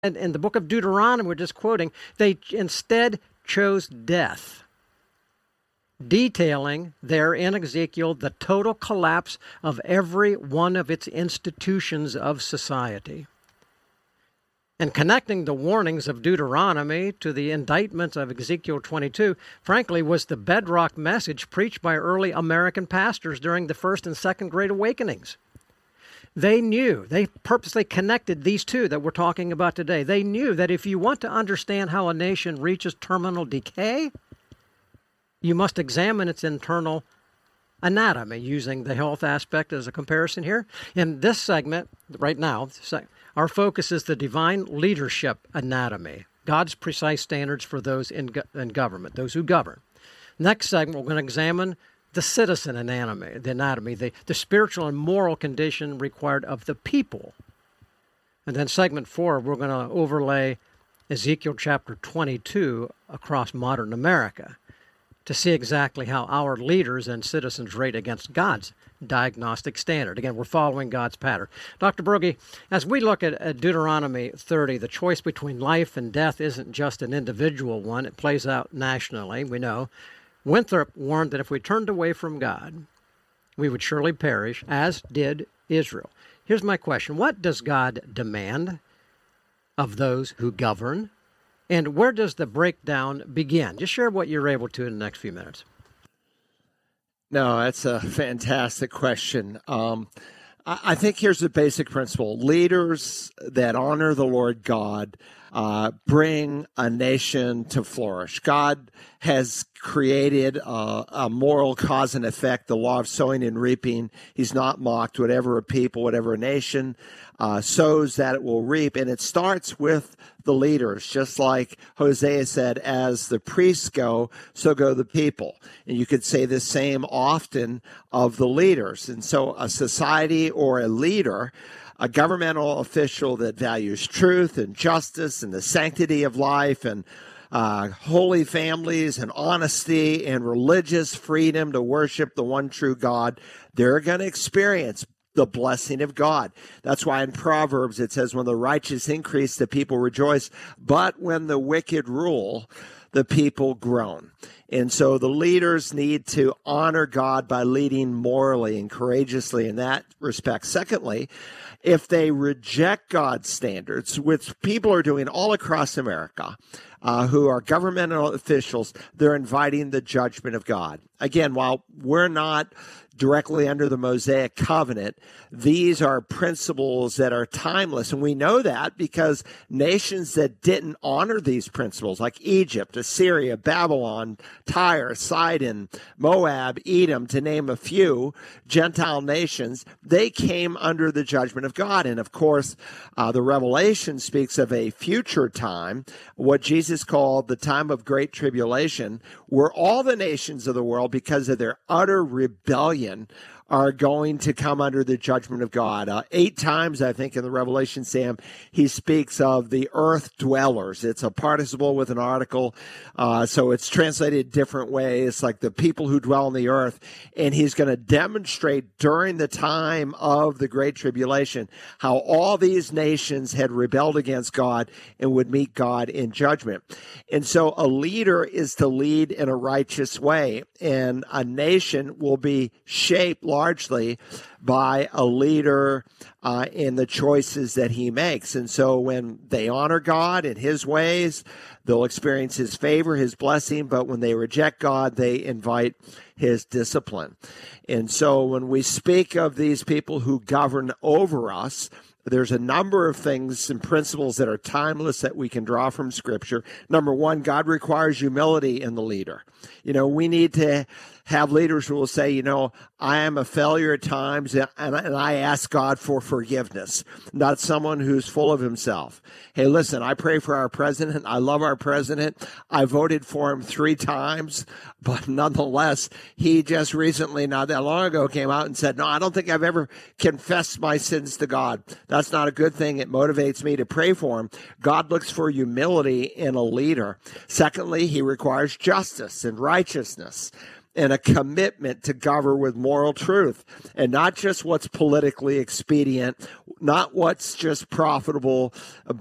in the book of Deuteronomy, we're just quoting, they instead chose death, detailing there in Ezekiel the total collapse of every one of its institutions of society. And connecting the warnings of Deuteronomy to the indictments of Ezekiel 22, frankly, was the bedrock message preached by early American pastors during the First and Second Great Awakenings. They knew, they purposely connected these two that we're talking about today. They knew that if you want to understand how a nation reaches terminal decay, you must examine its internal anatomy, using the health aspect as a comparison here. In this segment, right now, our focus is the divine leadership anatomy, God's precise standards for those in government, those who govern. Next segment, we're going to examine the citizen anatomy, the spiritual and moral condition required of the people. And then segment 4, we're going to overlay Ezekiel chapter 22 across modern America to see exactly how our leaders and citizens rate against God's diagnostic standard. Again, we're following God's pattern. Dr. Broggi, as we look at Deuteronomy 30, the choice between life and death isn't just an individual one. It plays out nationally, we know. Winthrop warned that if we turned away from God, we would surely perish, as did Israel. Here's my question. What does God demand of those who govern? And where does the breakdown begin? Just share what you're able to in the next few minutes. No, that's a fantastic question. I think here's the basic principle. Leaders that honor the Lord God bring a nation to flourish. God has created a moral cause and effect, the law of sowing and reaping. He's not mocked. Whatever a people, whatever a nation sows, that it will reap. And it starts with the leaders, just like Hosea said, as the priests go, so go the people. And you could say the same often of the leaders. And so a society or a leader, a governmental official that values truth and justice and the sanctity of life and holy families and honesty and religious freedom to worship the one true God, they're going to experience the blessing of God. That's why in Proverbs it says, when the righteous increase, the people rejoice, but when the wicked rule, the people groan. And so the leaders need to honor God by leading morally and courageously in that respect. Secondly, if they reject God's standards, which people are doing all across America, who are governmental officials, they're inviting the judgment of God. Again, while we're not directly under the Mosaic covenant, these are principles that are timeless. And we know that because nations that didn't honor these principles, like Egypt, Assyria, Babylon, Tyre, Sidon, Moab, Edom, to name a few Gentile nations, they came under the judgment of God. And of course, the Revelation speaks of a future time, what Jesus called the time of great tribulation, where all the nations of the world, because of their utter rebellion, are going to come under the judgment of God. 8 times, I think, in the Revelation, Sam, he speaks of the earth dwellers. It's a participle with an article, so it's translated different ways, like the people who dwell on the earth. And he's going to demonstrate during the time of the Great Tribulation how all these nations had rebelled against God and would meet God in judgment. And so a leader is to lead in a righteous way, and a nation will be shaped largely by a leader in the choices that he makes. And so when they honor God in his ways, they'll experience his favor, his blessing. But when they reject God, they invite his discipline. And so when we speak of these people who govern over us, there's a number of things and principles that are timeless that we can draw from Scripture. Number one, God requires humility in the leader. We need to have leaders who will say, I am a failure at times, and I ask God for forgiveness, not someone who's full of himself. Hey, listen, I pray for our president. I love our president. I voted for him 3 times, but nonetheless, he just recently, not that long ago, came out and said, no, I don't think I've ever confessed my sins to God. That's not a good thing. It motivates me to pray for him. God looks for humility in a leader. Secondly, he requires justice and righteousness and a commitment to govern with moral truth, and not just what's politically expedient, not what's just profitable, but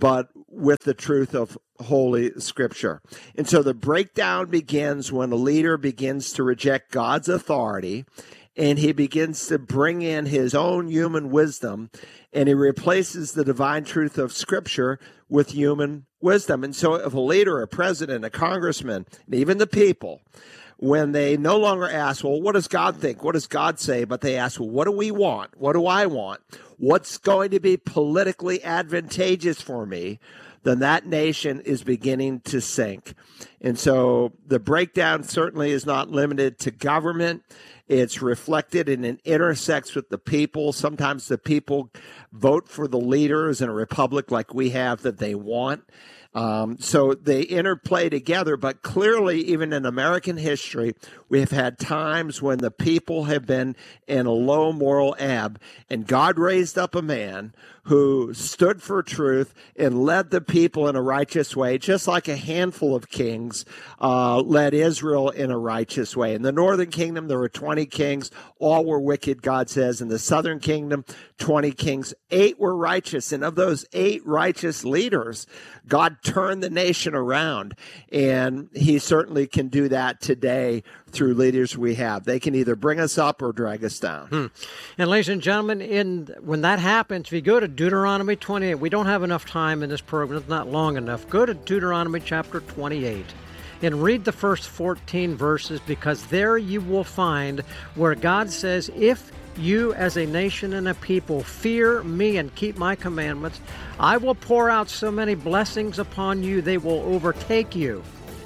with the truth of Holy Scripture. And so the breakdown begins when a leader begins to reject God's authority, and he begins to bring in his own human wisdom, and he replaces the divine truth of Scripture with human wisdom. And so if a leader, a president, a congressman, and even the people, when they no longer ask, well, what does God think? What does God say? But they ask, well, what do we want? What do I want? What's going to be politically advantageous for me? Then that nation is beginning to sink. And so the breakdown certainly is not limited to government. It's reflected and it intersects with the people. Sometimes the people vote for the leaders in a republic like we have that they want. So they interplay together, but clearly, even in American history, we have had times when the people have been in a low moral ebb, and God raised up a man who stood for truth and led the people in a righteous way, just like a handful of kings led Israel in a righteous way. In the northern kingdom, there were 20 kings. All were wicked, God says. In the southern kingdom, 20 kings. 8 were righteous. And of those 8 righteous leaders, God turned the nation around. And he certainly can do that today through leaders we have. They can either bring us up or drag us down. And ladies and gentlemen, when that happens, if you go to Deuteronomy 28, we don't have enough time in this program. It's not long enough. Go to Deuteronomy chapter 28 and read the first 14 verses, because there you will find where God says, if you as a nation and a people fear me and keep my commandments, I will pour out so many blessings upon you, they will overtake you.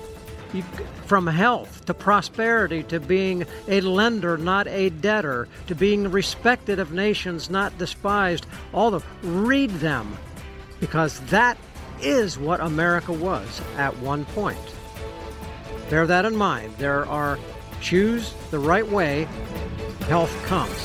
From health to prosperity, to being a lender, not a debtor, to being respected of nations, not despised. Read them, because that is what America was at one point. Bear that in mind. Choose the right way, health comes.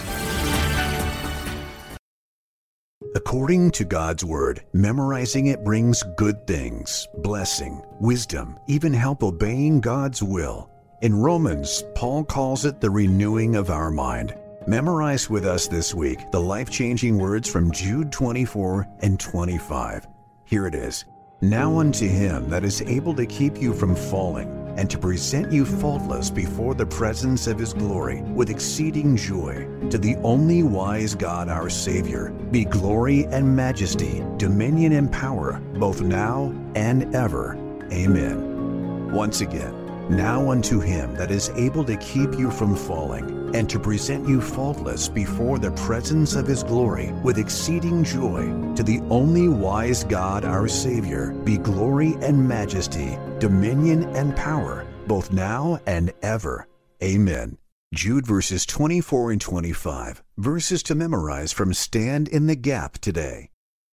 According to God's Word, memorizing it brings good things, blessing, wisdom, even help obeying God's will. In Romans, Paul calls it the renewing of our mind. Memorize with us this week the life-changing words from Jude 24 and 25. Here it is. Now unto him that is able to keep you from falling, and to present you faultless before the presence of his glory with exceeding joy, to the only wise God our Savior, be glory and majesty, dominion and power, both now and ever. Amen. Once again, now unto him that is able to keep you from falling, and to present you faultless before the presence of his glory with exceeding joy, to the only wise God our Savior, be glory and majesty, dominion and power, both now and ever. Amen. Jude verses 24 and 25, verses to memorize from Stand in the Gap today.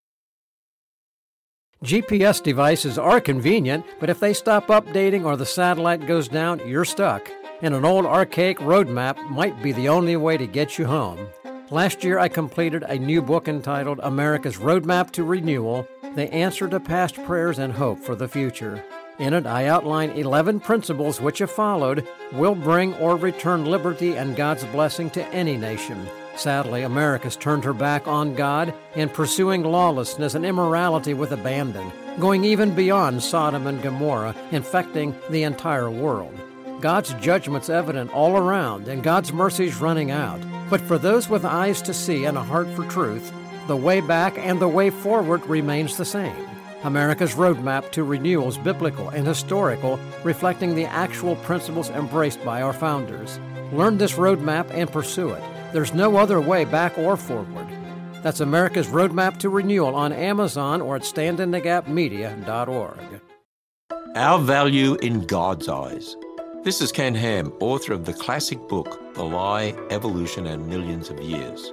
GPS devices are convenient, but if they stop updating or the satellite goes down, you're stuck. And an old archaic road map might be the only way to get you home. Last year, I completed a new book entitled America's Roadmap to Renewal, the answer to past prayers and hope for the future. In it, I outline 11 principles which, if followed, will bring or return liberty and God's blessing to any nation. Sadly, America's turned her back on God in pursuing lawlessness and immorality with abandon, going even beyond Sodom and Gomorrah, infecting the entire world. God's judgment's evident all around, and God's mercy's running out. But for those with eyes to see and a heart for truth, the way back and the way forward remains the same. America's roadmap to renewal is biblical and historical, reflecting the actual principles embraced by our founders. Learn this roadmap and pursue it. There's no other way back or forward. That's America's Roadmap to Renewal on Amazon or at standinthegapmedia.org. Our value in God's eyes. This is Ken Ham, author of the classic book, The Lie, Evolution, and Millions of Years.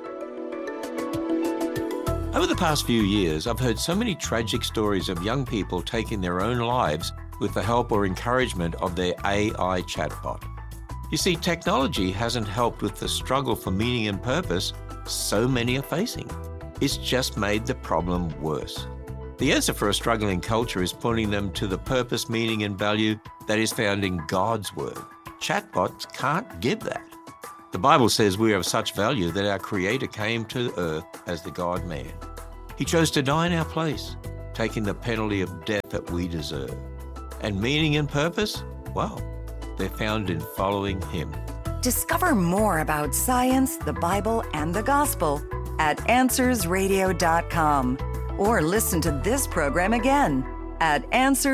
Over the past few years, I've heard so many tragic stories of young people taking their own lives with the help or encouragement of their AI chatbot. You see, technology hasn't helped with the struggle for meaning and purpose so many are facing. It's just made the problem worse. The answer for a struggling culture is pointing them to the purpose, meaning, and value that is found in God's Word. Chatbots can't give that. The Bible says we are of such value that our Creator came to earth as the God-man. He chose to die in our place. taking the penalty of death that we deserve. And meaning and purpose? Well, they're found in following Him. Discover more about science, the Bible, and the gospel at AnswersRadio.com, or listen to this program again at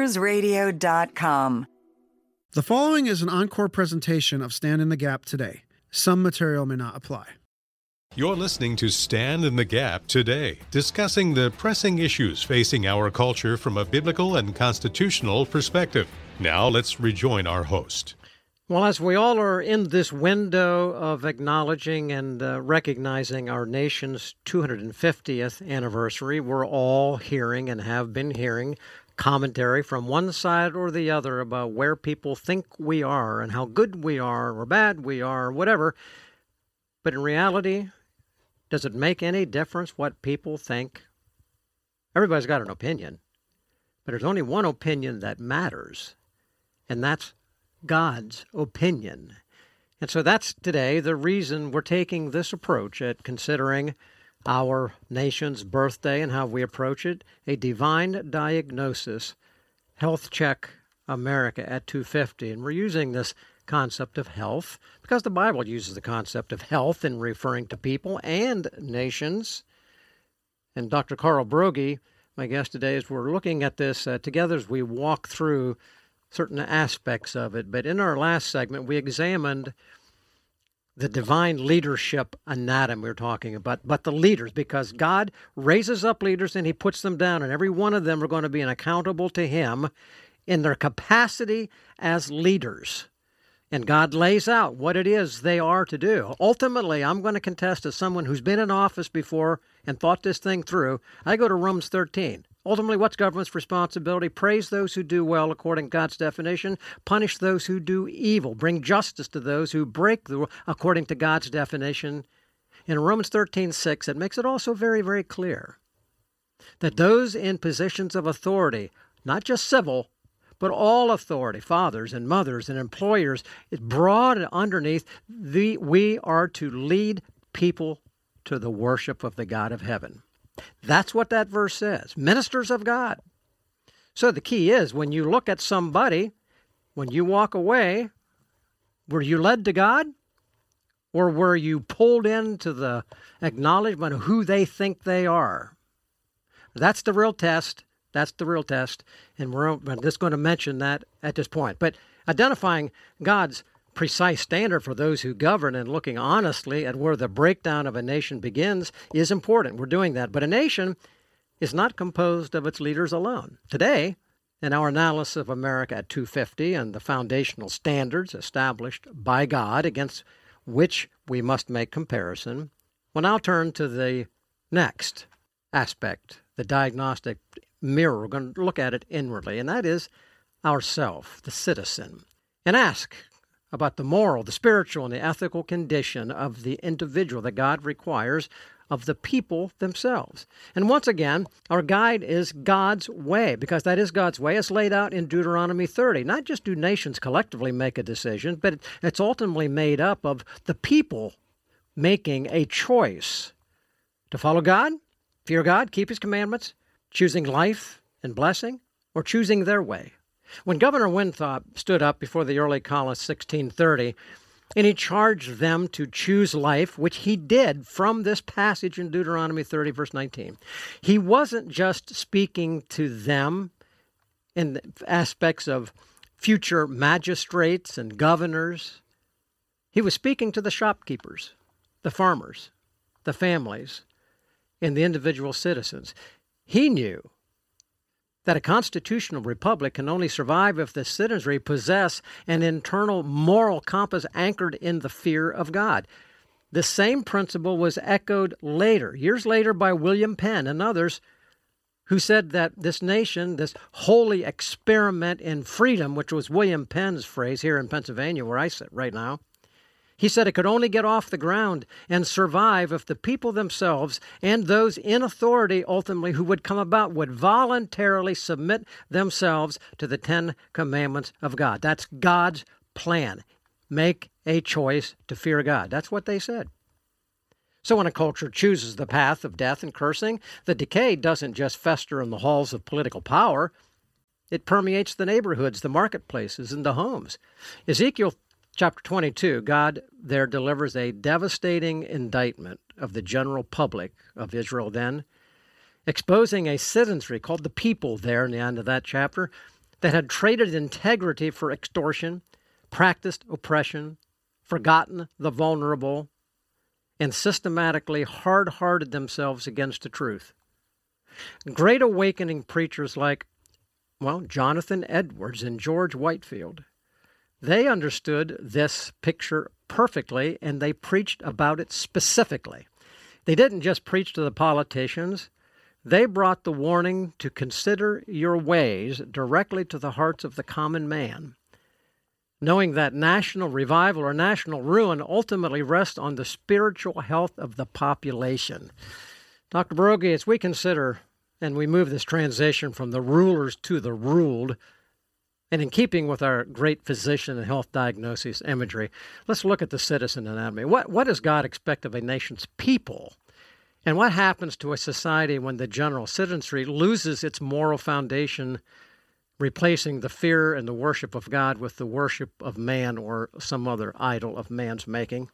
AnswersRadio.com. The following is an encore presentation of Stand in the Gap today. Some material may not apply. You're listening to Stand in the Gap today, discussing the pressing issues facing our culture from a biblical and constitutional perspective. Now let's rejoin our host. Well, as we all are in this window of acknowledging and recognizing our nation's 250th anniversary, we're all hearing and have been hearing commentary from one side or the other about where people think we are and how good we are or bad we are or whatever. But in reality, does it make any difference what people think? Everybody's got an opinion, but there's only one opinion that matters, and that's God's opinion. And so that's today the reason we're taking this approach at considering our nation's birthday and how we approach it, a divine diagnosis, Health Check America at 250. And we're using this concept of health because the Bible uses the concept of health in referring to people and nations. And Dr. Carl Broggi, my guest today, is we're looking at this together as we walk through certain aspects of it. But in our last segment, we examined the divine leadership anatomy we're talking about, but the leaders, because God raises up leaders and He puts them down, and every one of them are going to be accountable to Him in their capacity as leaders. And God lays out what it is they are to do. Ultimately, I'm going to contest as someone who's been in office before and thought this thing through. I go to Romans 13. Ultimately, what's government's responsibility? Praise those who do well according to God's definition. Punish those who do evil. Bring justice to those who break the rule according to God's definition. In Romans 13:6, it makes it also very, very clear that those in positions of authority, not just civil, but all authority, fathers and mothers and employers, is broad and underneath, we are to lead people to the worship of the God of heaven. That's what that verse says. Ministers of God. So the key is, when you look at somebody, when you walk away, were you led to God? Or were you pulled into the acknowledgement of who they think they are? That's the real test. That's the real test. And we're just going to mention that at this point. But identifying God's precise standard for those who govern and looking honestly at where the breakdown of a nation begins is important. We're doing that. But a nation is not composed of its leaders alone. Today, in our analysis of America at 250 and the foundational standards established by God against which we must make comparison, we'll now turn to the next aspect, the diagnostic mirror. We're going to look at it inwardly, and that is ourself, the citizen, and ask about the moral, the spiritual, and the ethical condition of the individual that God requires of the people themselves. And once again, our guide is God's way, because that is God's way. It's laid out in Deuteronomy 30. Not just do nations collectively make a decision, but it's ultimately made up of the people making a choice to follow God, fear God, keep His commandments, choosing life and blessing, or choosing their way. When Governor Winthrop stood up before the early colonists in 1630, and he charged them to choose life, which he did from this passage in Deuteronomy 30, verse 19, he wasn't just speaking to them in the aspects of future magistrates and governors. He was speaking to the shopkeepers, the farmers, the families, and the individual citizens. He knew that a constitutional republic can only survive if the citizenry possess an internal moral compass anchored in the fear of God. The same principle was echoed later, years later, by William Penn and others who said that this nation, this holy experiment in freedom, which was William Penn's phrase here in Pennsylvania, where I sit right now, he said it could only get off the ground and survive if the people themselves and those in authority ultimately who would come about would voluntarily submit themselves to the 10 Commandments of God. That's God's plan. Make a choice to fear God. That's what they said. So when a culture chooses the path of death and cursing, the decay doesn't just fester in the halls of political power. It permeates the neighborhoods, the marketplaces, and the homes. Ezekiel chapter 22, God there delivers a devastating indictment of the general public of Israel then, exposing a citizenry called the people there in the end of that chapter that had traded integrity for extortion, practiced oppression, forgotten the vulnerable, and systematically hard-hearted themselves against the truth. Great awakening preachers like, Jonathan Edwards and George Whitefield, they understood this picture perfectly, and they preached about it specifically. They didn't just preach to the politicians. They brought the warning to consider your ways directly to the hearts of the common man, knowing that national revival or national ruin ultimately rests on the spiritual health of the population. Dr. Broggi, as we consider and we move this transition from the rulers to the ruled, and in keeping with our great physician and health diagnosis imagery, let's look at the citizen anatomy. What does God expect of a nation's people? And what happens to a society when the general citizenry loses its moral foundation, replacing the fear and the worship of God with the worship of man or some other idol of man's making?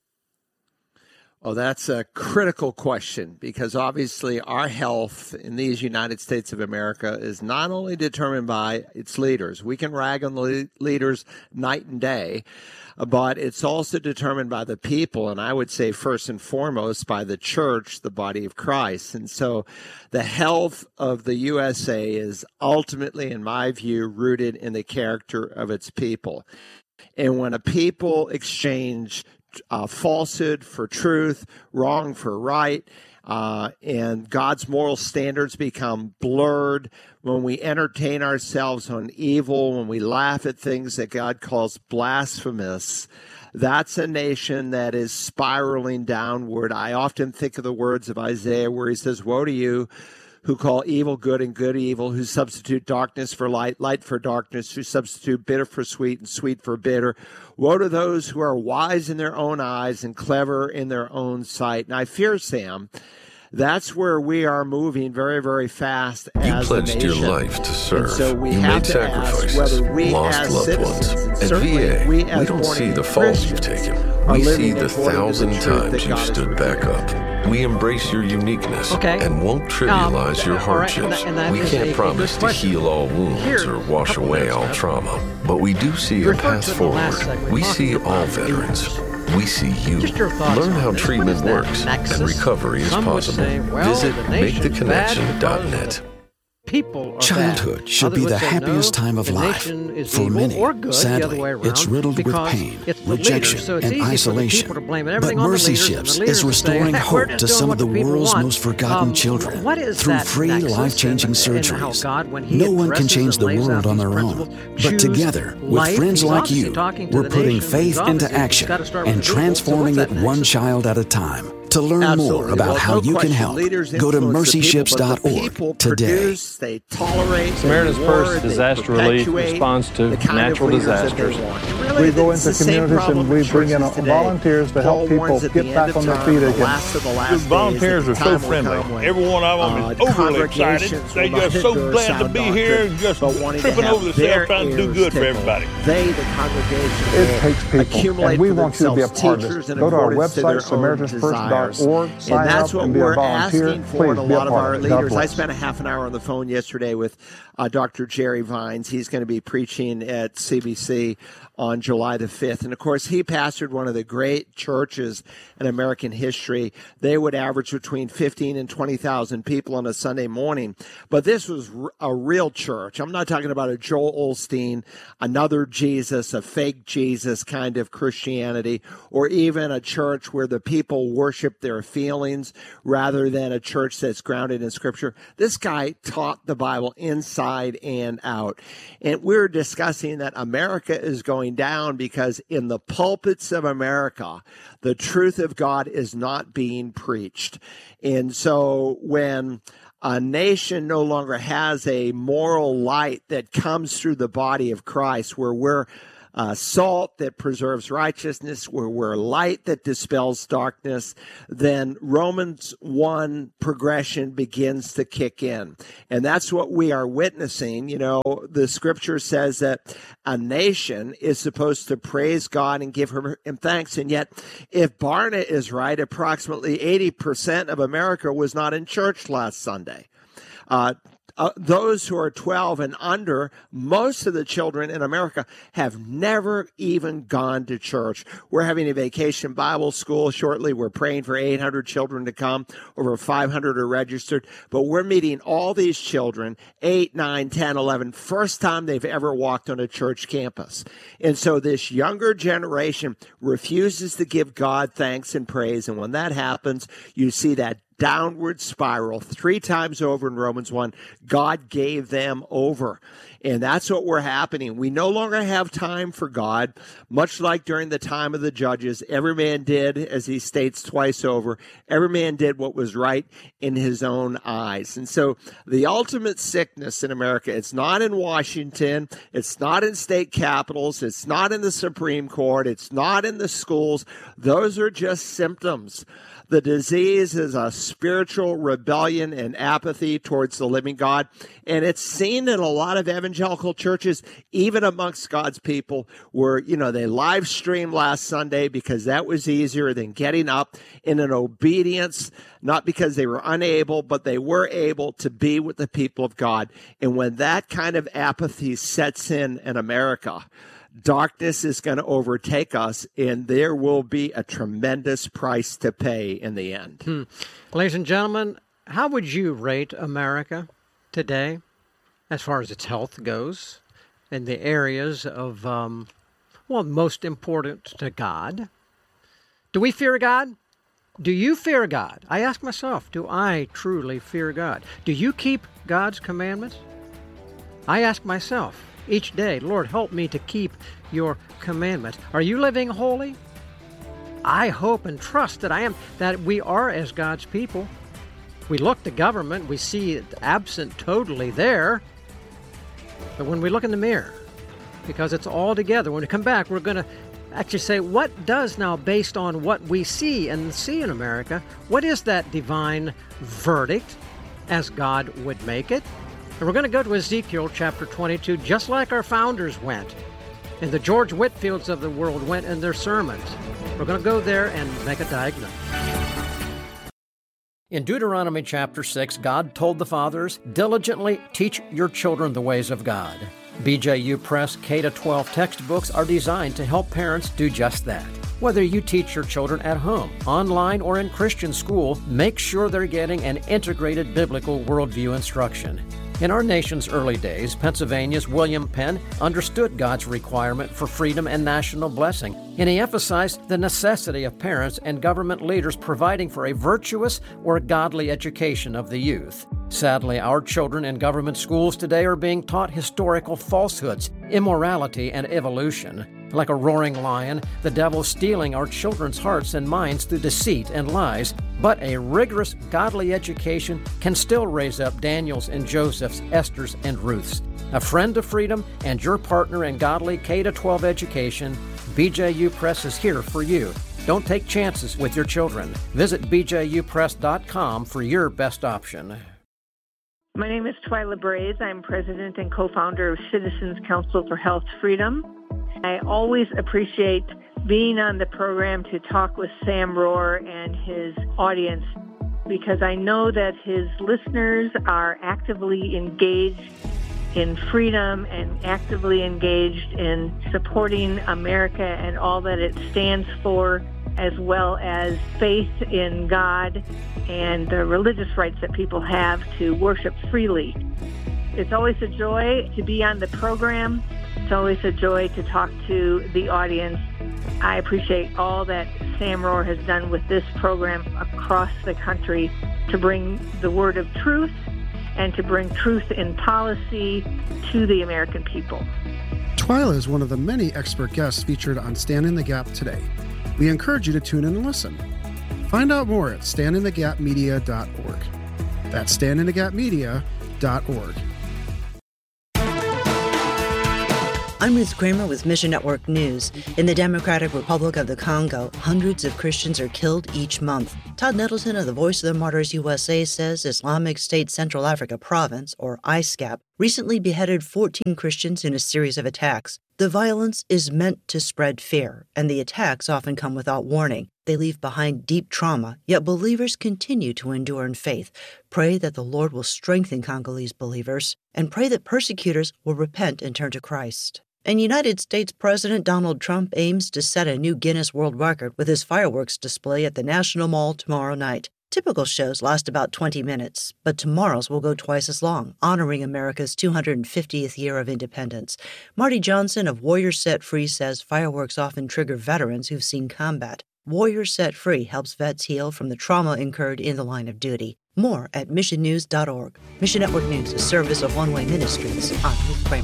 Oh, that's a critical question, because obviously our health in these United States of America is not only determined by its leaders. We can rag on the leaders night and day, but it's also determined by the people, and I would say first and foremost by the church, the body of Christ. And so the health of the USA is ultimately, in my view, rooted in the character of its people. And when a people exchange falsehood for truth, wrong for right, and God's moral standards become blurred, when we entertain ourselves on evil, when we laugh at things that God calls blasphemous, that's a nation that is spiraling downward. I often think of the words of Isaiah where he says, "Woe to you who call evil good and good evil, who substitute darkness for light, light for darkness, who substitute bitter for sweet and sweet for bitter. Woe to those who are wise in their own eyes and clever in their own sight." And I fear, Sam, that's where we are moving very, very fast as a nation. You pledged your life to serve. And so we you have made to sacrifices, ask whether we lost as loved citizens, ones. and At VA, we we don't see the falls you've taken. We see the 1,000 times you've stood back up. We embrace your uniqueness and won't trivialize your hardships. We can't promise to heal all wounds or wash away all trauma, but we do see a path forward. We see all veterans. We see you. Learn how treatment works and recovery is possible. Visit MakeTheConnection.net. Childhood should be the happiest time of life. For many, sadly, it's riddled with pain, rejection, and isolation. But Mercy Ships is restoring hope to some of the world's most forgotten children through free, life-changing surgeries. No one can change the world on their own, but together, with friends like you, we're putting faith into action and transforming it one child at a time. To learn more about how you can help, go to mercyships.org today. Samaritan's Purse Disaster Relief responds to natural disasters. We go into communities and we bring in volunteers to help people get back on their feet again. The volunteers are so friendly. Every one of them is overly excited. They're just so glad to be here and just tripping over themselves trying to do good for everybody. It takes people, and we want you to be a part of this. Go to our website, SamaritansPurse.org. And that's what we're asking for in a lot of our leaders. I spent a half an hour on the phone yesterday with Dr. Jerry Vines. He's going to be preaching at CBC on July the 5th. And, of course, he pastored one of the great churches in American history. They would average between 15 and 20,000 people on a Sunday morning. But this was a real church. I'm not talking about a Joel Osteen, another Jesus, a fake Jesus kind of Christianity, or even a church where the people worship their feelings rather than a church that's grounded in Scripture. This guy taught the Bible inside and out. And we're discussing that America is going down because in the pulpits of America, the truth of God is not being preached. And so when a nation no longer has a moral light that comes through the body of Christ, where we're salt that preserves righteousness, we're light that dispels darkness, then Romans 1 progression begins to kick in. And that's what we are witnessing. You know, the scripture says that a nation is supposed to praise God and give him thanks. And yet, if Barna is right, approximately 80% of America was not in church last Sunday. Those who are 12 and under, most of the children in America have never even gone to church. We're having a vacation Bible school shortly. We're praying for 800 children to come. Over 500 are registered. But we're meeting all these children, 8, 9, 10, 11, first time they've ever walked on a church campus. And so this younger generation refuses to give God thanks and praise. And when that happens, you see that downward spiral 3 times over in Romans 1. God gave them over. And that's what we're happening. We no longer have time for God, much like during the time of the judges. Every man did, as he states twice over, every man did what was right in his own eyes. And so the ultimate sickness in America, it's not in Washington, it's not in state capitals, it's not in the Supreme Court, it's not in the schools. Those are just symptoms. The disease is a spiritual rebellion and apathy towards the living God. And it's seen in a lot of evangelical churches, even amongst God's people, where, you know, they live streamed last Sunday because that was easier than getting up in an obedience, not because they were unable, but they were able to be with the people of God. And when that kind of apathy sets in America, darkness is going to overtake us, and there will be a tremendous price to pay in the end. Ladies and gentlemen, how would you rate America today as far as its health goes in the areas of, most important to God? Do we fear God? Do you fear God? I ask myself, do I truly fear God? Do you keep God's commandments? I ask myself each day, Lord, help me to keep your commandments. Are you living holy? I hope and trust that I am, that we are as God's people. We look to government, we see it absent totally there. But when we look in the mirror, because it's all together, when we come back, we're going to actually say, what does now, based on what we see in America, what is that divine verdict as God would make it? And we're going to go to Ezekiel chapter 22, just like our founders went, and the George Whitfields of the world went in their sermons. We're going to go there and make a diagnosis. In Deuteronomy chapter 6, God told the fathers, diligently teach your children the ways of God. BJU Press K-12 textbooks are designed to help parents do just that. Whether you teach your children at home, online, or in Christian school, make sure they're getting an integrated biblical worldview instruction. In our nation's early days, Pennsylvania's William Penn understood God's requirement for freedom and national blessing, and he emphasized the necessity of parents and government leaders providing for a virtuous or godly education of the youth. Sadly, our children in government schools today are being taught historical falsehoods, immorality, and evolution. Like a roaring lion, the devil's stealing our children's hearts and minds through deceit and lies. But a rigorous, godly education can still raise up Daniels and Josephs, Esthers and Ruths. A friend of freedom and your partner in godly K-12 education, BJU Press is here for you. Don't take chances with your children. Visit bjupress.com for your best option. My name is Twyla Braze. I'm president and co-founder of Citizens Council for Health Freedom. I always appreciate being on the program to talk with Sam Rohr and his audience because I know that his listeners are actively engaged in freedom and actively engaged in supporting America and all that it stands for, as well as faith in God and the religious rights that people have to worship freely. It's always a joy to be on the program. It's always a joy to talk to the audience. I appreciate all that Sam Rohr has done with this program across the country to bring the word of truth and to bring truth in policy to the American people. Twyla is one of the many expert guests featured on Stand in the Gap today. We encourage you to tune in and listen. Find out more at standinthegapmedia.org. That's standinthegapmedia.org. I'm Ruth Kramer with Mission Network News. In the Democratic Republic of the Congo, hundreds of Christians are killed each month. Todd Nettleton of the Voice of the Martyrs USA says Islamic State Central Africa Province, or ISCAP, recently beheaded 14 Christians in a series of attacks. The violence is meant to spread fear, and the attacks often come without warning. They leave behind deep trauma, yet believers continue to endure in faith. Pray that the Lord will strengthen Congolese believers, and pray that persecutors will repent and turn to Christ. And United States President Donald Trump aims to set a new Guinness World Record with his fireworks display at the National Mall tomorrow night. Typical shows last about 20 minutes, but tomorrow's will go twice as long, honoring America's 250th year of independence. Marty Johnson of Warriors Set Free says fireworks often trigger veterans who've seen combat. Warriors Set Free helps vets heal from the trauma incurred in the line of duty. More at missionnews.org. Mission Network News, a service of One Way Ministries. I'm Ruth Kramer.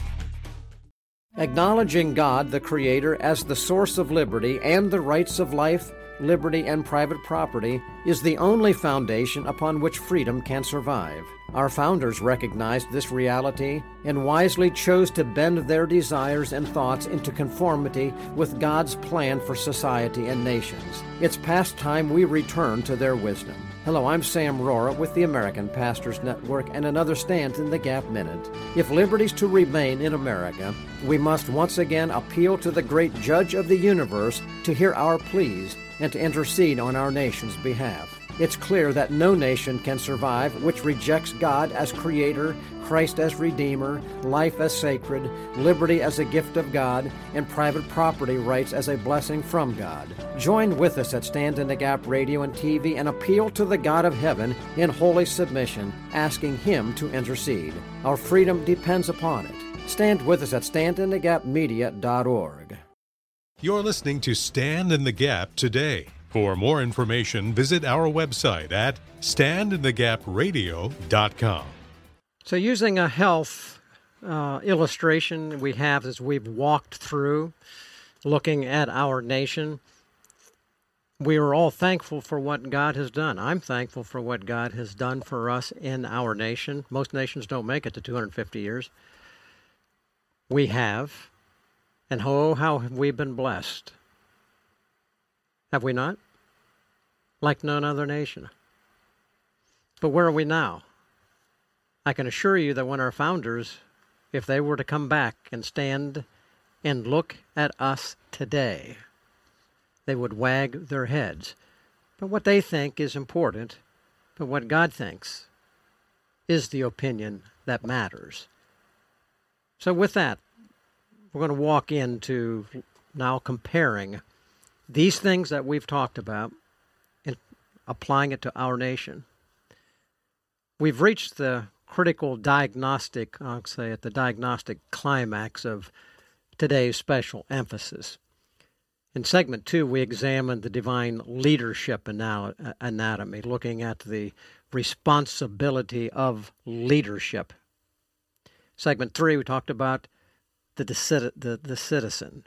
Acknowledging God, the Creator, as the source of liberty and the rights of life, liberty, and private property is the only foundation upon which freedom can survive. Our founders recognized this reality and wisely chose to bend their desires and thoughts into conformity with God's plan for society and nations. It's past time we return to their wisdom. Hello, I'm Sam Rohrer with the American Pastors Network and another Stand in the Gap Minute. If liberty's to remain in America, we must once again appeal to the great Judge of the universe to hear our pleas and to intercede on our nation's behalf. It's clear that no nation can survive which rejects God as Creator, Christ as Redeemer, life as sacred, liberty as a gift of God, and private property rights as a blessing from God. Join with us at Stand in the Gap Radio and TV and appeal to the God of heaven in holy submission, asking Him to intercede. Our freedom depends upon it. Stand with us at standinthegapmedia.org. You're listening to Stand in the Gap today. For more information, visit our website at standinthegapradio.com. So using a health illustration we have as we've walked through looking at our nation, we are all thankful for what God has done. I'm thankful for what God has done for us in our nation. Most nations don't make it to 250 years. We have. And oh, how have we been blessed. Have we not? Like none other nation. But where are we now? I can assure you that when our founders, if they were to come back and stand and look at us today, they would wag their heads. But what they think is important, but what God thinks is the opinion that matters. So with that, we're going to walk into now comparing these things that we've talked about and applying it to our nation. We've reached the critical diagnostic, I'll say at the diagnostic climax of today's special emphasis. In segment 2, we examined the divine leadership anatomy, looking at the responsibility of leadership. Segment 3, we talked about the citizen.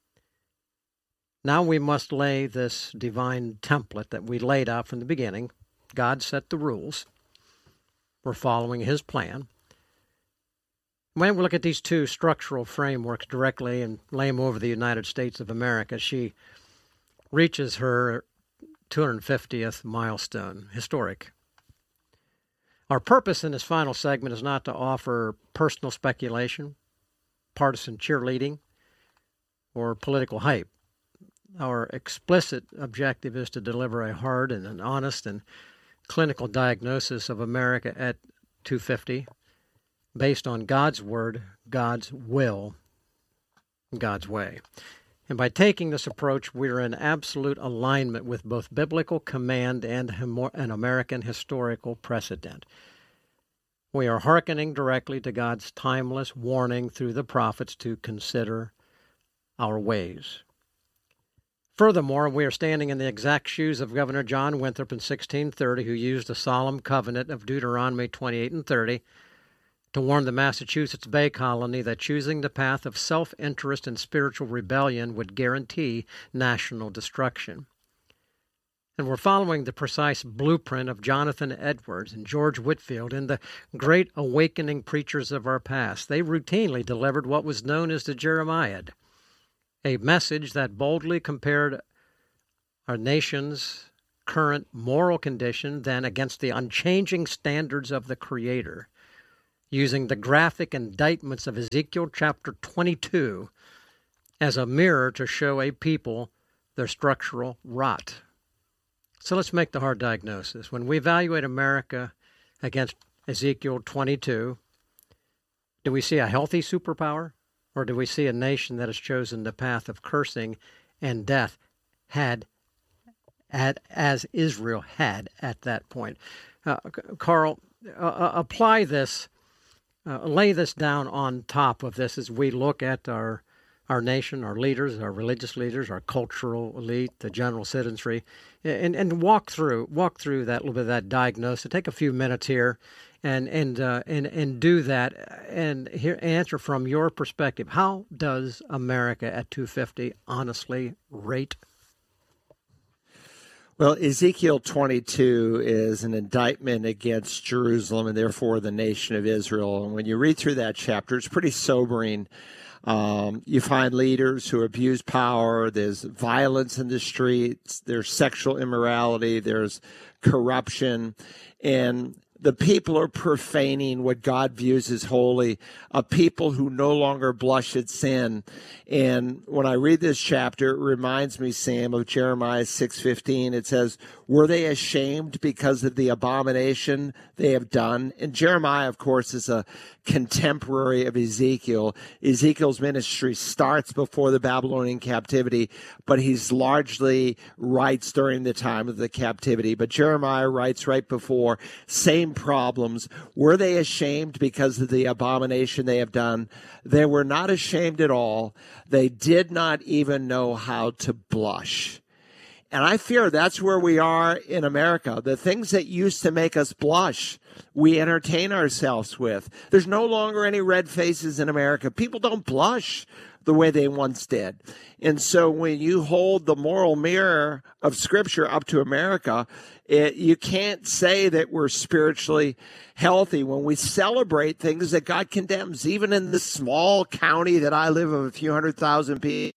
Now we must lay this divine template that we laid out from the beginning. God set the rules. We're following His plan. When we look at these two structural frameworks directly and lay them over the United States of America, she reaches her 250th milestone, historic. Our purpose in this final segment is not to offer personal speculation, partisan cheerleading, or political hype. Our explicit objective is to deliver a hard and an honest and clinical diagnosis of America at 250 based on God's Word, God's will, God's way. And by taking this approach, we're in absolute alignment with both biblical command and an American historical precedent. We are hearkening directly to God's timeless warning through the prophets to consider our ways. Furthermore, we are standing in the exact shoes of Governor John Winthrop in 1630, who used the solemn covenant of Deuteronomy 28 and 30 to warn the Massachusetts Bay Colony that choosing the path of self-interest and spiritual rebellion would guarantee national destruction. And we're following the precise blueprint of Jonathan Edwards and George Whitefield and the great awakening preachers of our past. They routinely delivered what was known as the Jeremiad, a message that boldly compared our nation's current moral condition then against the unchanging standards of the Creator, using the graphic indictments of Ezekiel chapter 22 as a mirror to show a people their structural rot. So let's make the hard diagnosis. When we evaluate America against Ezekiel 22, do we see a healthy superpower, or do we see a nation that has chosen the path of cursing and death as Israel had at that point? Carl, apply this, lay this down on top of this as we look at our nation, our leaders, our religious leaders, our cultural elite, the general citizenry, and walk through that little bit of that diagnosis. Take a few minutes here, and do that, and answer from your perspective. How does America at 250 honestly rate? Well, Ezekiel 22 is an indictment against Jerusalem and therefore the nation of Israel. And when you read through that chapter, it's pretty sobering. You find leaders who abuse power. There's violence in the streets. There's sexual immorality. There's corruption. And the people are profaning what God views as holy, a people who no longer blush at sin. And when I read this chapter, it reminds me, Sam, of Jeremiah 6:15. It says, were they ashamed because of the abomination they have done? And Jeremiah, of course, is a contemporary of Ezekiel. Ezekiel's ministry starts before the Babylonian captivity, but he's largely writes during the time of the captivity. But Jeremiah writes right before, same problems. Were they ashamed because of the abomination they have done? They were not ashamed at all. They did not even know how to blush. And I fear that's where we are in America. The things that used to make us blush, we entertain ourselves with. There's no longer any red faces in America. People don't blush the way they once did. And so when you hold the moral mirror of Scripture up to America, you can't say that we're spiritually healthy when we celebrate things that God condemns. Even in the small county that I live of a few 100,000 people,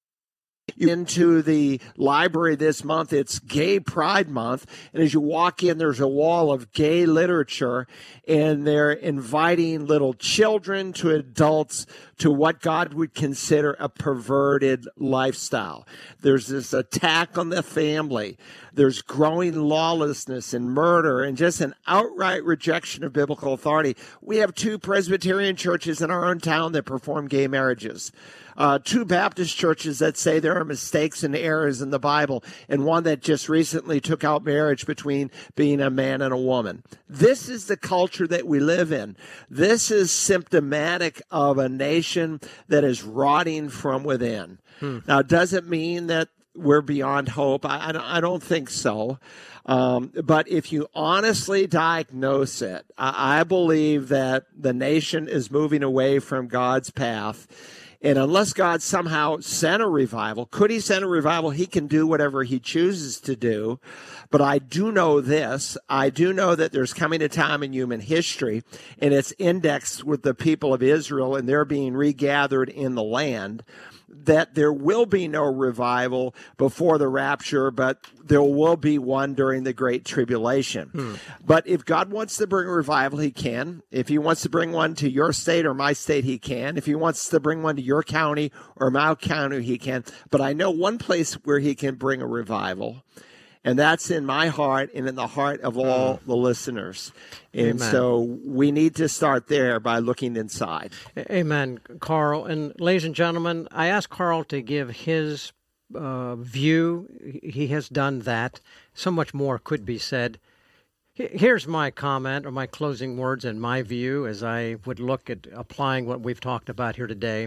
into the library this month, it's Gay Pride Month, and as you walk in, there's a wall of gay literature, and they're inviting little children to adults to what God would consider a perverted lifestyle. There's this attack on the family. There's growing lawlessness and murder and just an outright rejection of biblical authority. We have 2 Presbyterian churches in our own town that perform gay marriages. 2 Baptist churches that say there are mistakes and errors in the Bible, and one that just recently took out marriage between being a man and a woman. This is the culture that we live in. This is symptomatic of a nation that is rotting from within. Now, does it mean that we're beyond hope? I don't think so. But if you honestly diagnose it, I believe that the nation is moving away from God's path. And unless God somehow sent a revival, could he send a revival? He can do whatever he chooses to do. But I do know this. I do know that there's coming a time in human history, and it's indexed with the people of Israel, and they're being regathered in the land, that there will be no revival before the rapture, but there will be one during the Great Tribulation. But if God wants to bring a revival, he can. If he wants to bring one to your state or my state, he can. If he wants to bring one to your county or my county, he can. But I know one place where he can bring a revival, and that's in my heart and in the heart of all the listeners. And Amen. So we need to start there by looking inside. Amen, Carl. And ladies and gentlemen, I asked Carl to give his view. He has done that. So much more could be said. Here's my comment or my closing words and my view as I would look at applying what we've talked about here today.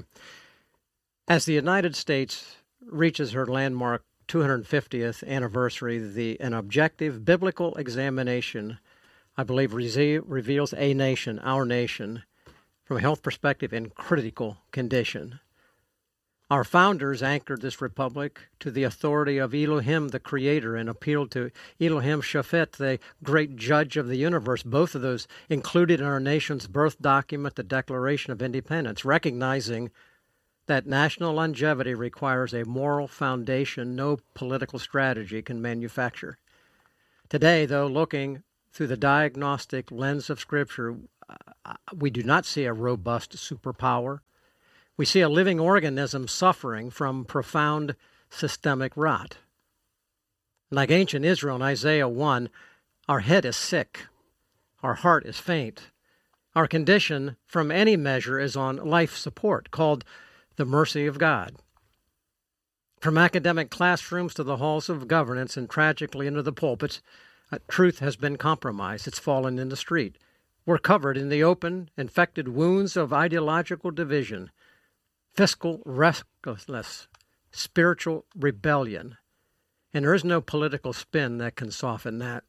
As the United States reaches her landmark 250th anniversary, an objective biblical examination, I believe, reveals a nation, our nation, from a health perspective in critical condition. Our founders anchored this republic to the authority of Elohim, the creator, and appealed to Elohim Shaphat, the great judge of the universe. Both of those included in our nation's birth document, the Declaration of Independence, recognizing that national longevity requires a moral foundation no political strategy can manufacture. Today, though, looking through the diagnostic lens of Scripture, we do not see a robust superpower. We see a living organism suffering from profound systemic rot. Like ancient Israel in Isaiah 1, our head is sick, our heart is faint. Our condition from any measure is on life support, called the mercy of God. From academic classrooms to the halls of governance and tragically into the pulpits, truth has been compromised. It's fallen in the street. We're covered in the open, infected wounds of ideological division, fiscal restlessness, spiritual rebellion. And there is no political spin that can soften that.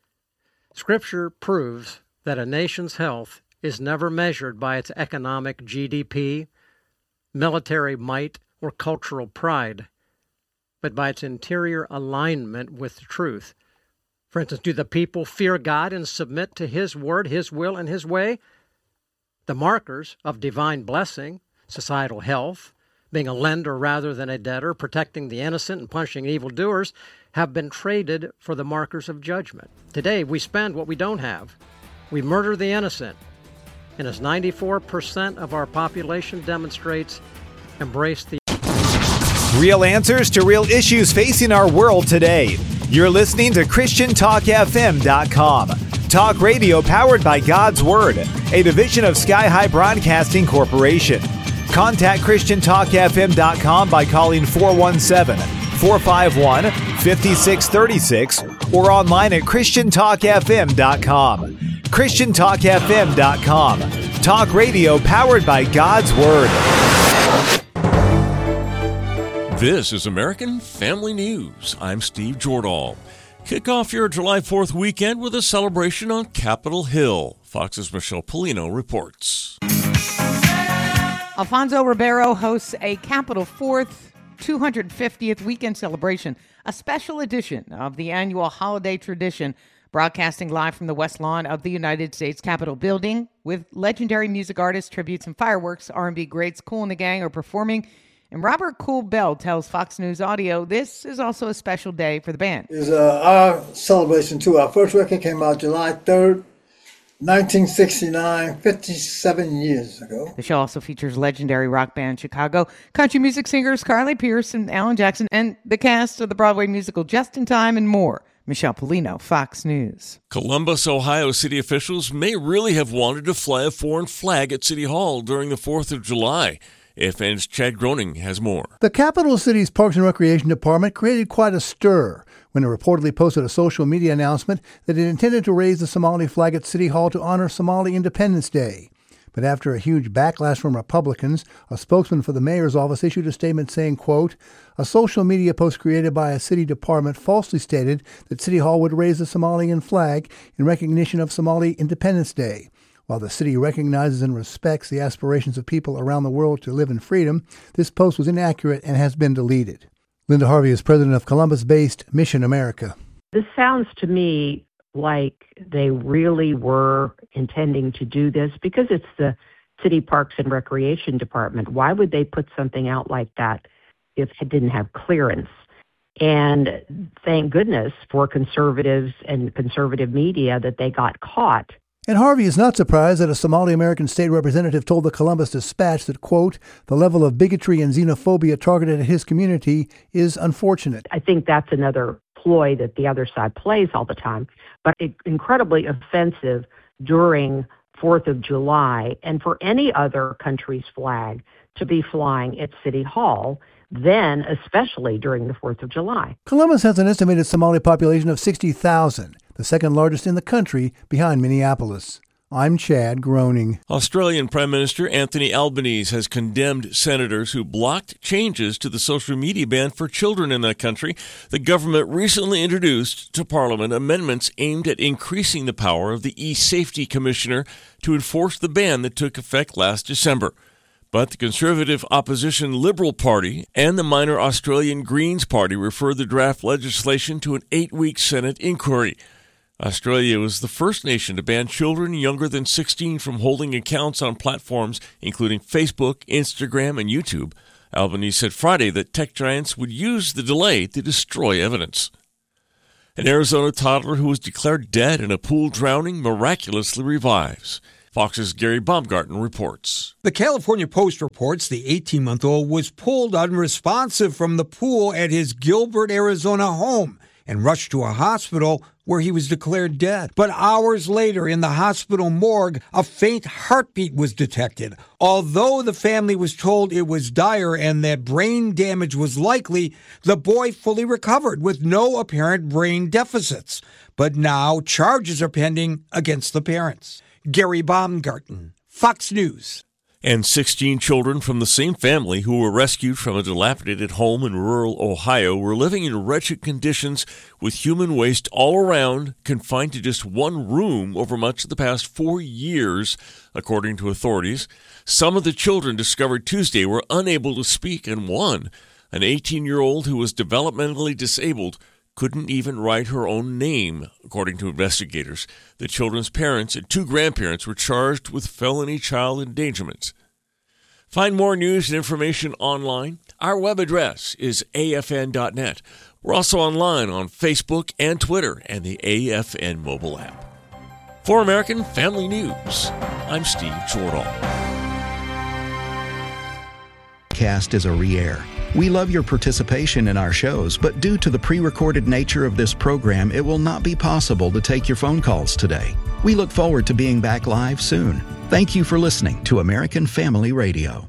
Scripture proves that a nation's health is never measured by its economic GDP, military might, or cultural pride, but by its interior alignment with the truth. For instance, do the people fear God and submit to His word, His will, and His way? The markers of divine blessing, societal health, being a lender rather than a debtor, protecting the innocent and punishing evildoers, have been traded for the markers of judgment. Today, we spend what we don't have. We murder the innocent. And as 94% of our population demonstrates, embrace the real answers to real issues facing our world today. You're listening to ChristianTalkFM.com. Talk radio powered by God's Word, a division of Sky High Broadcasting Corporation. Contact ChristianTalkFM.com by calling 417-451-5636 or online at ChristianTalkFM.com. ChristianTalkFM.com. Talk radio powered by God's Word. This is American Family News. I'm Steve Jordahl. Kick off your July 4th weekend with a celebration on Capitol Hill. Fox's Michelle Polino reports. Alfonso Ribeiro hosts a Capitol 4th 250th weekend celebration, a special edition of the annual holiday tradition, broadcasting live from the West Lawn of the United States Capitol building with legendary music artists, tributes, and fireworks. R&B greats Kool and the Gang are performing. And Robert Kool Bell tells Fox News Audio this is also a special day for the band. It's our celebration, too. Our first record came out July 3rd, 1969, 57 years ago. The show also features legendary rock band Chicago country music singers Carly Pearce and Alan Jackson, and the cast of the Broadway musical Just in Time and more. Michelle Polino, Fox News. Columbus, Ohio city officials may really have wanted to fly a foreign flag at City Hall during the 4th of July. AFN's Chad Groening has more. The capital city's Parks and Recreation Department created quite a stir when it reportedly posted a social media announcement that it intended to raise the Somali flag at City Hall to honor Somali Independence Day. But after a huge backlash from Republicans, a spokesman for the mayor's office issued a statement saying, quote, a social media post created by a city department falsely stated that City Hall would raise the Somalian flag in recognition of Somali Independence Day. While the city recognizes and respects the aspirations of people around the world to live in freedom, this post was inaccurate and has been deleted. Linda Harvey is president of Columbus-based Mission America. This sounds to me like they really were intending to do this because it's the City Parks and Recreation Department. Why would they put something out like that if it didn't have clearance? And thank goodness for conservatives and conservative media that they got caught. And Harvey is not surprised that a Somali American state representative told the Columbus Dispatch that, quote, the level of bigotry and xenophobia targeted at his community is unfortunate. I think that's another ploy that the other side plays all the time, but incredibly offensive during 4th of July and for any other country's flag to be flying at City Hall, then especially during the 4th of July. Columbus has an estimated Somali population of 60,000. The second largest in the country, behind Minneapolis. I'm Chad Groening. Australian Prime Minister Anthony Albanese has condemned senators who blocked changes to the social media ban for children in that country. The government recently introduced to Parliament amendments aimed at increasing the power of the e-Safety Commissioner to enforce the ban that took effect last December. But the Conservative opposition Liberal Party and the minor Australian Greens Party referred the draft legislation to an 8-week Senate inquiry. Australia was the first nation to ban children younger than 16 from holding accounts on platforms including Facebook, Instagram, and YouTube. Albanese said Friday that tech giants would use the delay to destroy evidence. An Arizona toddler who was declared dead in a pool drowning miraculously revives. Fox's Gary Baumgarten reports. The California Post reports the 18-month-old was pulled unresponsive from the pool at his Gilbert, Arizona home and rushed to a hospital where he was declared dead. But hours later, in the hospital morgue, a faint heartbeat was detected. Although the family was told it was dire and that brain damage was likely, the boy fully recovered with no apparent brain deficits. But now charges are pending against the parents. Gary Baumgarten, Fox News. And 16 children from the same family who were rescued from a dilapidated home in rural Ohio were living in wretched conditions with human waste all around, confined to just one room over much of the past 4 years, according to authorities. Some of the children discovered Tuesday were unable to speak, and one, an 18-year-old who was developmentally disabled, couldn't even write her own name, according to investigators. The children's parents and 2 grandparents were charged with felony child endangerment. Find more news and information online. Our web address is afn.net. We're also online on Facebook and Twitter and the AFN mobile app. For American Family News, I'm Steve Jordahl. Cast is a re-air. We love your participation in our shows, but due to the pre-recorded nature of this program, it will not be possible to take your phone calls today. We look forward to being back live soon. Thank you for listening to American Family Radio.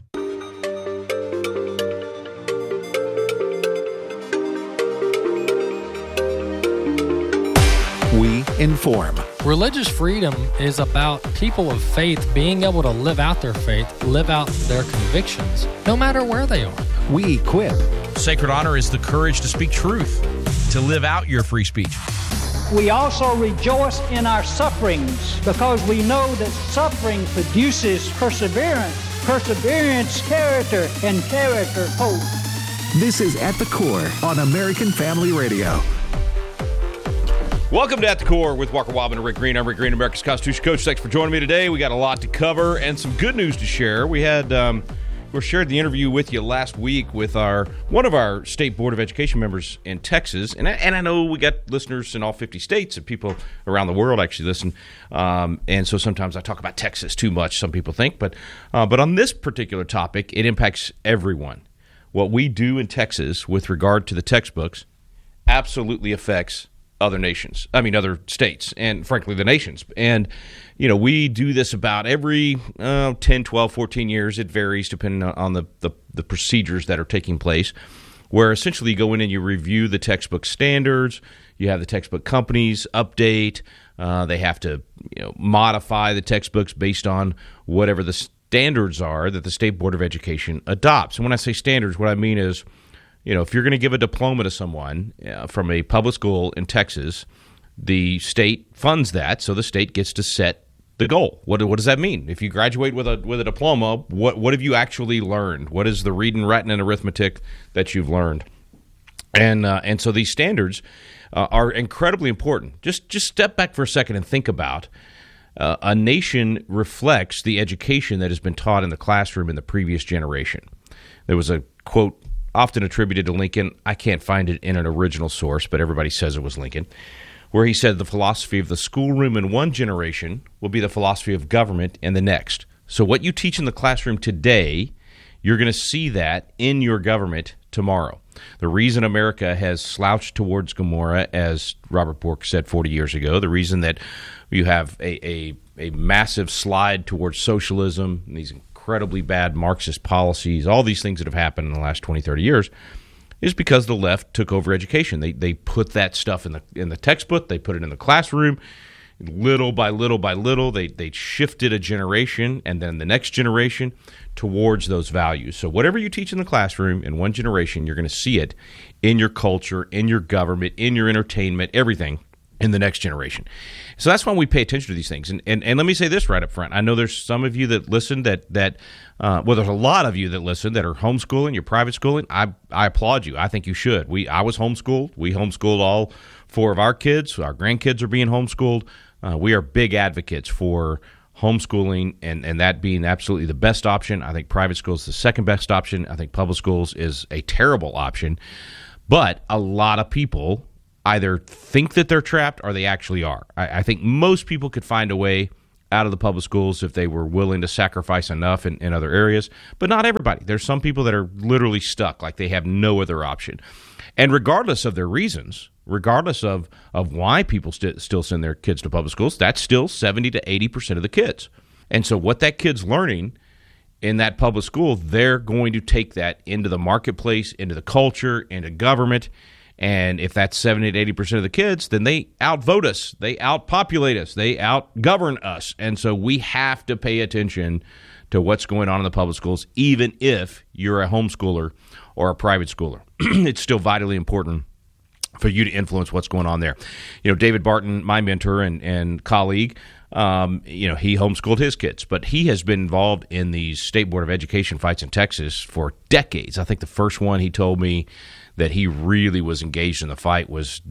We inform. Religious freedom is about people of faith being able to live out their faith, live out their convictions, no matter where they are. We equip. Sacred honor is the courage to speak truth, to live out your free speech. We also rejoice in our sufferings because we know that suffering produces perseverance, perseverance, character, and character, hope. This is At the Core on American Family Radio. Welcome to At the Core with Walker Wobben and Rick Green. I'm Rick Green, America's Constitution Coach. Thanks for joining me today. We got a lot to cover and some good news to share. We shared the interview with you last week with one of our state board of education members in Texas, and I know we got listeners in all 50 states and people around the world actually listen, and so sometimes I talk about Texas too much, some people think, but on this particular topic, it impacts everyone. What we do in Texas with regard to the textbooks absolutely affects other states, and frankly, the nations. And, we do this about every 10, 12, 14 years. It varies depending on the procedures that are taking place, where essentially you go in and you review the textbook standards. You have the textbook companies update. They have to modify the textbooks based on whatever the standards are that the State Board of Education adopts. And when I say standards, what I mean is, if you're going to give a diploma to someone from a public school in Texas, the state funds that, so the state gets to set the goal. What does that mean? If you graduate with a diploma, what have you actually learned? What is the reading, writing, and arithmetic that you've learned? And so these standards are incredibly important. Just step back for a second and think about a nation reflects the education that has been taught in the classroom in the previous generation. There was a quote often attributed to Lincoln. I can't find it in an original source, but everybody says it was Lincoln, where he said the philosophy of the schoolroom in one generation will be the philosophy of government in the next. So what you teach in the classroom today, you're going to see that in your government tomorrow. The reason America has slouched towards Gomorrah, as Robert Bork said 40 years ago, the reason that you have a massive slide towards socialism, and these incredibly bad Marxist policies, all these things that have happened in the last 20, 30 years, is because the left took over education. They put that stuff in the textbook. They put it in the classroom. Little by little by little, they shifted a generation and then the next generation towards those values. So whatever you teach in the classroom in one generation, you're going to see it in your culture, in your government, in your entertainment, everything in the next generation. So that's why we pay attention to these things. And let me say this right up front. I know there's some of you that listen there's a lot of you that listen that are homeschooling, you're private schooling. I applaud you. I think you should. I was homeschooled. We homeschooled all 4 of our kids. Our grandkids are being homeschooled. We are big advocates for homeschooling and that being absolutely the best option. I think private school is the second best option. I think public schools is a terrible option. But a lot of people either think that they're trapped or they actually are. I think most people could find a way out of the public schools if they were willing to sacrifice enough in other areas, but not everybody. There's some people that are literally stuck, like they have no other option. And regardless of their reasons, regardless of why people still send their kids to public schools, that's still 70 to 80% of the kids. And so what that kid's learning in that public school, they're going to take that into the marketplace, into the culture, into government. And if that's 70 to 80% of the kids, then they outvote us, they outpopulate us, they outgovern us. And so we have to pay attention to what's going on in the public schools, even if you're a homeschooler or a private schooler. It's still vitally important for you to influence what's going on there. You know, David Barton, my mentor and colleague, he homeschooled his kids, but he has been involved in these State Board of Education fights in Texas for decades. I think the first one he told me that he really was engaged in the fight was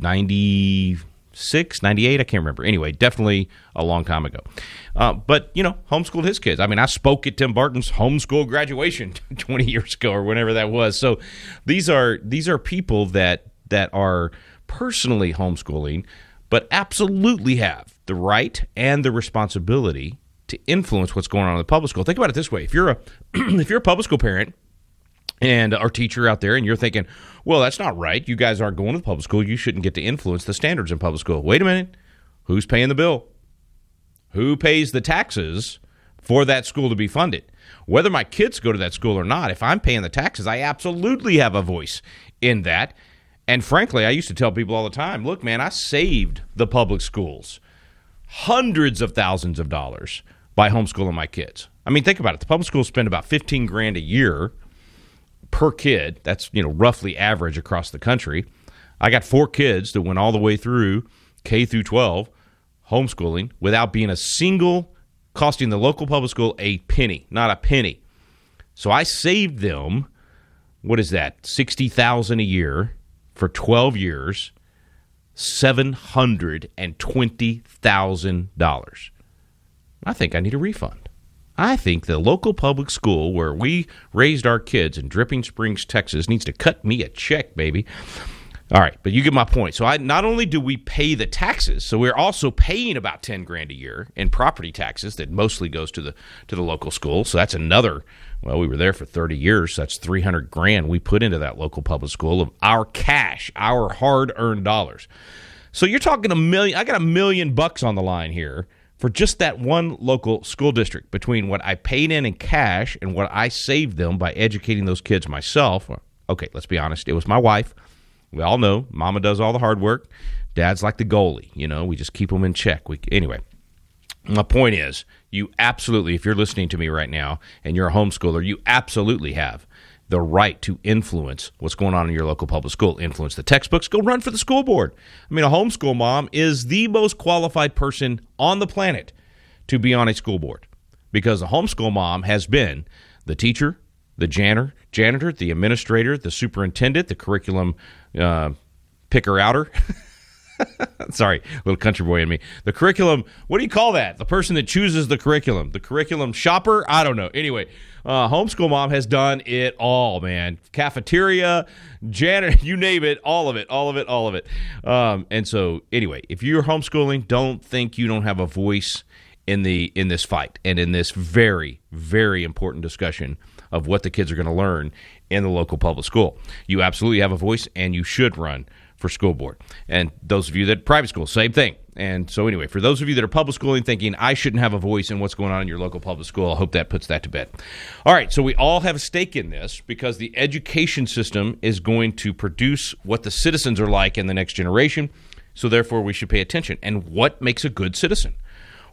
96, 98, I can't remember. Anyway, definitely a long time ago. But, homeschooled his kids. I mean, I spoke at Tim Barton's homeschool graduation 20 years ago or whenever that was. So these are people that are personally homeschooling, but absolutely have the right and the responsibility to influence what's going on in the public school. Think about it this way. If you're a public school parent and our teacher out there and you're thinking, well, that's not right. You guys aren't going to the public school. You shouldn't get to influence the standards in public school. Wait a minute. Who's paying the bill? Who pays the taxes for that school to be funded? Whether my kids go to that school or not, if I'm paying the taxes, I absolutely have a voice in that. And frankly, I used to tell people all the time, look, man, I saved the public schools hundreds of thousands of dollars by homeschooling my kids. I mean, think about it. The public schools spend about $15,000 a year per kid. That's, roughly average across the country. I got 4 kids that went all the way through K through 12 homeschooling without being costing the local public school a penny, not a penny. So I saved them, what is that, $60,000 a year for 12 years, $720,000. I think I need a refund. I think the local public school where we raised our kids in Dripping Springs, Texas, needs to cut me a check, baby. All right, but you get my point. So not only do we pay the taxes, so we're also paying about $10,000 a year in property taxes that mostly goes to the local school. So that's another. Well, we were there for 30 years. So that's $300,000 we put into that local public school of our cash, our hard-earned dollars. So you're talking $1 million. I got $1 million on the line here for just that one local school district between what I paid in cash and what I saved them by educating those kids myself. Okay, let's be honest. It was my wife. We all know Mama does all the hard work. Dad's like the goalie. We just keep them in check. Anyway, my point is, you absolutely, if you're listening to me right now and you're a homeschooler, you absolutely have the right to influence what's going on in your local public school. Influence the textbooks. Go run for the school board. I mean, a homeschool mom is the most qualified person on the planet to be on a school board because a homeschool mom has been the teacher, the janitor, the administrator, the superintendent, the curriculum picker-outer. Sorry, a little country boy in me. The curriculum, what do you call that? The person that chooses the curriculum. The curriculum shopper? I don't know. Anyway, homeschool mom has done it all, man. Cafeteria, janitor, you name it, all of it. And so, anyway, if you're homeschooling, don't think you don't have a voice in this fight and in this very, very important discussion of what the kids are going to learn in the local public school. You absolutely have a voice, and you should run for school board. And those of you that private school, same thing. And so anyway, for those of you that are public schooling thinking, I shouldn't have a voice in what's going on in your local public school, I hope that puts that to bed. All right, so we all have a stake in this because the education system is going to produce what the citizens are like in the next generation. So therefore, we should pay attention. And what makes a good citizen?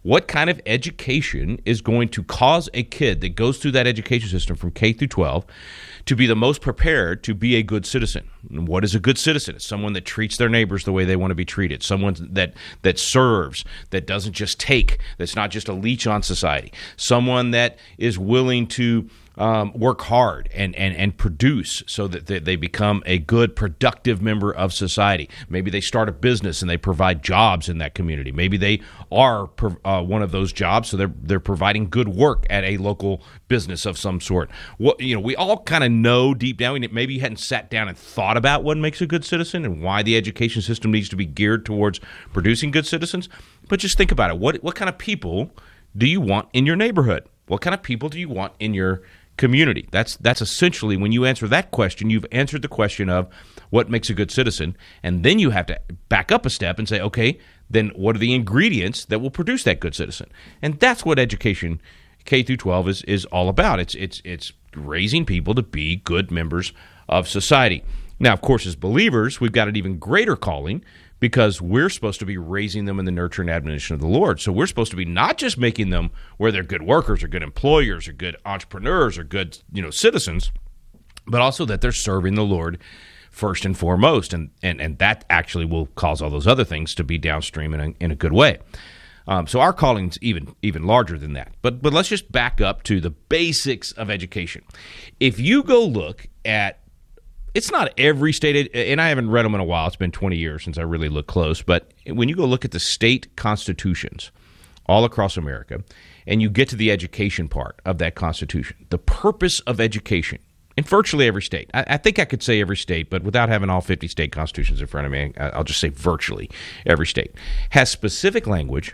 What kind of education is going to cause a kid that goes through that education system from K through 12 to be the most prepared to be a good citizen? And what is a good citizen? It's someone that treats their neighbors the way they want to be treated, someone that serves, that doesn't just take, that's not just a leech on society, someone that is willing to work hard and produce so that they become a good, productive member of society. Maybe they start a business and they provide jobs in that community. Maybe they are one of those jobs, so they're providing good work at a local business of some sort. We all kind of know deep down. Maybe you hadn't sat down and thought about what makes a good citizen and why the education system needs to be geared towards producing good citizens. But just think about it. What kind of people do you want in your neighborhood? What kind of people do you want in your community? That's essentially, when you answer that question, you've answered the question of what makes a good citizen, and then you have to back up a step and say, okay, then what are the ingredients that will produce that good citizen? And that's what education K through 12 is all about. It's raising people to be good members of society. Now, of course, as believers, we've got an even greater calling, because we're supposed to be raising them in the nurture and admonition of the Lord. So we're supposed to be not just making them where they're good workers or good employers or good entrepreneurs or good citizens, but also that they're serving the Lord first and foremost. And that actually will cause all those other things to be downstream in a good way. So our calling's even larger than that. But let's just back up to the basics of education. If you go look at, it's not every state, and I haven't read them in a while. It's been 20 years since I really looked close. But when you go look at the state constitutions all across America, and you get to the education part of that constitution, the purpose of education in virtually every state, I think I could say every state, but without having all 50 state constitutions in front of me, I'll just say virtually every state, has specific language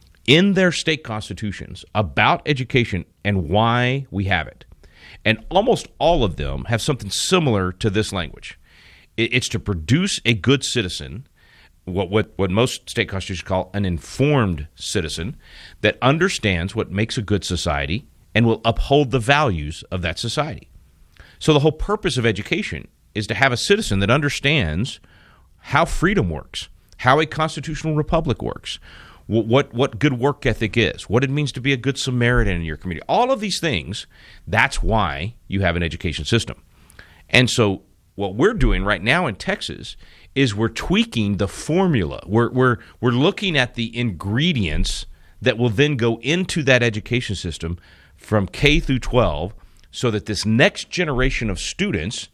in their state constitutions about education and why we have it. And almost all of them have something similar to this language. It's to produce a good citizen, what most state constitutions call an informed citizen, that understands what makes a good society and will uphold the values of that society. So the whole purpose of education is to have a citizen that understands how freedom works, how a constitutional republic works, what good work ethic is, what it means to be a good Samaritan in your community. All of these things, that's why you have an education system. And so what we're doing right now in Texas is we're tweaking the formula. We're looking at the ingredients that will then go into that education system from K through 12 so that this next generation of students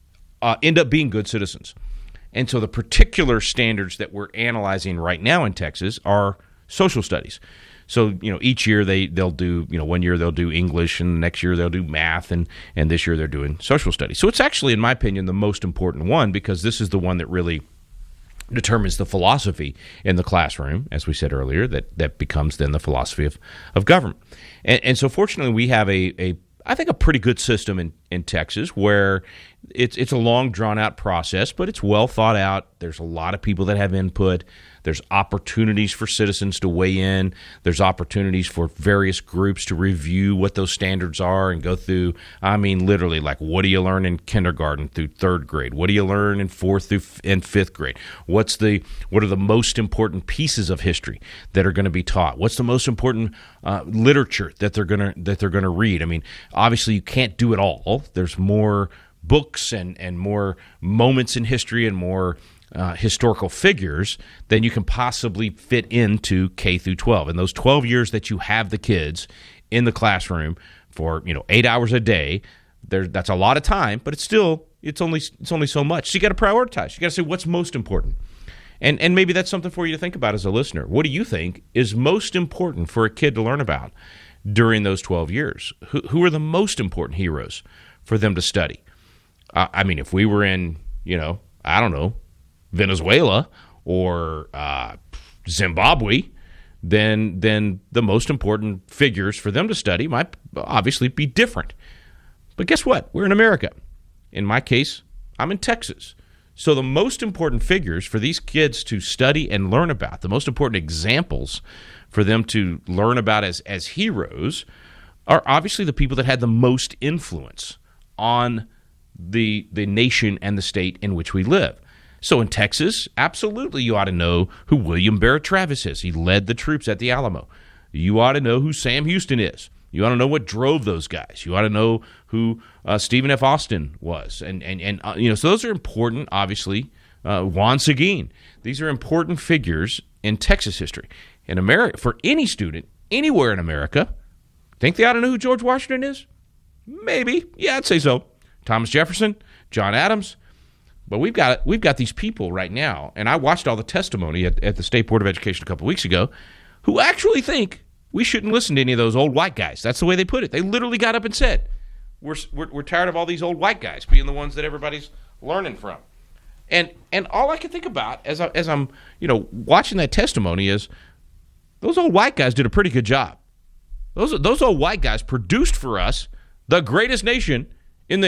end up being good citizens. And so the particular standards that we're analyzing right now in Texas are social studies. So, each year they'll do, 1 year they'll do English, and the next year they'll do math, and this year they're doing social studies. So it's actually, in my opinion, the most important one, because this is the one that really determines the philosophy in the classroom, as we said earlier, that becomes then the philosophy of government. And so fortunately we have I think a pretty good system in Texas, where it's a long, drawn-out process, but it's well thought out. There's a lot of people that have input. There's opportunities for citizens to weigh in. There's opportunities for various groups to review what those standards are and go through, literally, like, what do you learn in kindergarten through third grade? What do you learn in fourth through and fifth grade? What are the most important pieces of history that are going to be taught? What's the most important literature that they're going to read? Obviously, you can't do it all. There's more books and more moments in history and more historical figures than you can possibly fit into K through 12. And those 12 years that you have the kids in the classroom for 8 hours a day, that's a lot of time, but it's only so much. So you got to prioritize. You got to say what's most important. And maybe that's something for you to think about as a listener. What do you think is most important for a kid to learn about during those 12 years? Who are the most important heroes for them to study? If we were in, Venezuela or Zimbabwe, then the most important figures for them to study might obviously be different. But guess what? We're in America. In my case, I'm in Texas. So the most important figures for these kids to study and learn about, the most important examples for them to learn about as heroes, are obviously the people that had the most influence on the nation and the state in which we live. So in Texas, absolutely you ought to know who William Barrett Travis is. He led the troops at the Alamo. You ought to know who Sam Houston is. You ought to know what drove those guys. You ought to know who Stephen F. Austin was. And so those are important, obviously. Juan Seguin. These are important figures in Texas history. In America, for any student, anywhere in America, think they ought to know who George Washington is? Maybe. Yeah, I'd say so. Thomas Jefferson, John Adams. But we've got these people right now, and I watched all the testimony at the State Board of Education a couple weeks ago, who actually think we shouldn't listen to any of those old white guys. That's the way they put it. They literally got up and said, we're tired of all these old white guys being the ones that everybody's learning from. And all I can think about as I'm watching that testimony is those old white guys did a pretty good job. Those old white guys produced for us the greatest nation